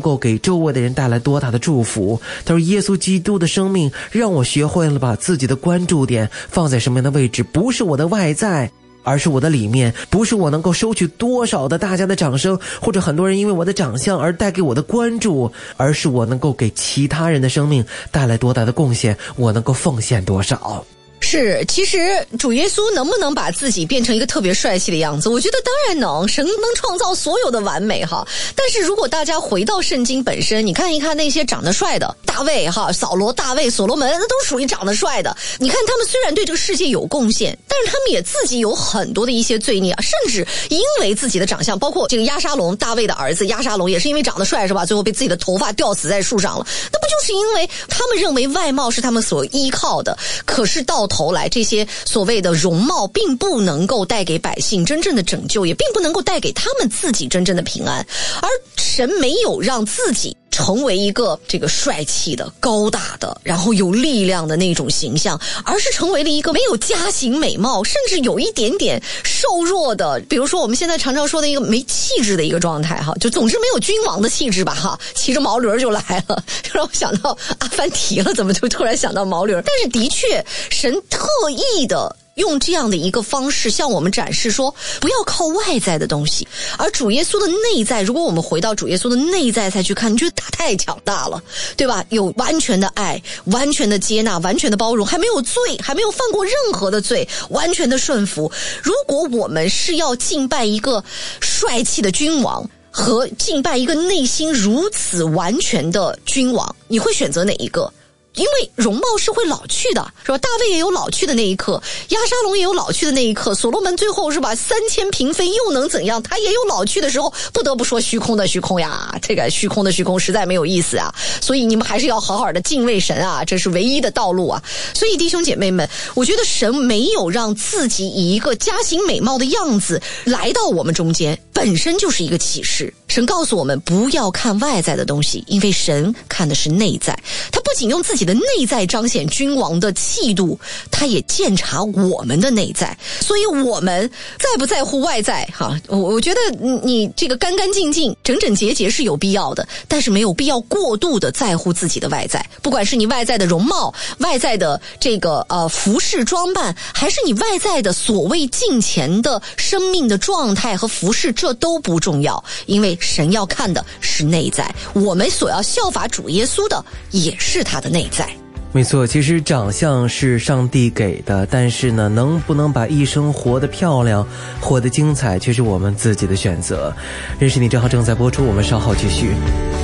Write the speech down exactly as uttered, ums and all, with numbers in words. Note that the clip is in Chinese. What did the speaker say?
够给周围的人带来多大的祝福。他说耶稣基督的生命让我学会了把自己的关注点放在什么样的位置，不是我的外在，而是我的里面，不是我能够收取多少的大家的掌声，或者很多人因为我的长相而带给我的关注，而是我能够给其他人的生命带来多大的贡献，我能够奉献多少。 是，其实主耶稣能不能把自己变成一个特别帅气的样子？我觉得当然能，神能创造所有的完美哈。但是如果大家回到圣经本身，你看一看那些长得帅的，大卫哈、扫罗、大卫、所罗门，那都属于长得帅的。你看他们虽然对这个世界有贡献，但是他们也自己有很多的一些罪孽，甚至因为自己的长相，包括这个押沙龙，大卫的儿子押沙龙也是因为长得帅是吧？最后被自己的头发吊死在树上了。那不就是因为他们认为外貌是他们所依靠的？可是到头来这些所谓的容貌并不能够带给百姓真正的拯救，也并不能够带给他们自己真正的平安。而神没有让自己成为一个这个帅气的、高大的，然后有力量的那种形象，而是成为了一个没有家型美貌，甚至有一点点瘦弱的，比如说我们现在常常说的一个没气质的一个状态哈，就总之没有君王的气质吧哈，骑着毛驴就来了，就让我想到阿凡提了，怎么就突然想到毛驴？但是的确，神特意的用这样的一个方式向我们展示说，不要靠外在的东西，而主耶稣的内在，如果我们回到主耶稣的内在再去看，你觉得他太强大了，对吧？有完全的爱，完全的接纳，完全的包容，还没有罪，还没有犯过任何的罪，完全的顺服。如果我们是要敬拜一个帅气的君王，和敬拜一个内心如此完全的君王，你会选择哪一个？因为容貌是会老去的，是吧？大卫也有老去的那一刻，押沙龙也有老去的那一刻，所罗门最后是吧，三千嫔妃又能怎样？他也有老去的时候。不得不说虚空的虚空呀，这个虚空的虚空实在没有意思啊。所以你们还是要好好的敬畏神啊，这是唯一的道路啊。所以弟兄姐妹们，我觉得神没有让自己以一个家型美貌的样子来到我们中间，本身就是一个启示。神告诉我们不要看外在的东西，因为神看的是内在。他不仅用自己的内在彰显君王的气度，他也鉴察我们的内在。所以我们在不在乎外在哈？我我觉得你这个干干净净、整整洁洁是有必要的，但是没有必要过度的在乎自己的外在。不管是你外在的容貌、外在的这个呃服饰装扮，还是你外在的所谓敬虔的生命的状态和服饰，这都不重要，因为神要看的是内在。我们所要效法主耶稣的也是他的内在。 没错，其实长相是上帝给的，但是呢，能不能把一生活得漂亮、活得精彩，却是我们自己的选择。认识你正好正在播出，我们稍后继续。